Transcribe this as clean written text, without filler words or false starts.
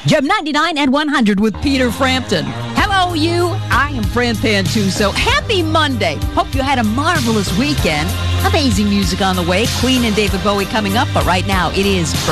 Gem 99 and 100 with Peter Frampton. Hello, you. I am Fran Pantuso. Happy Monday. Hope you had a marvelous weekend. Amazing music on the way. Queen and David Bowie coming up, but right now it is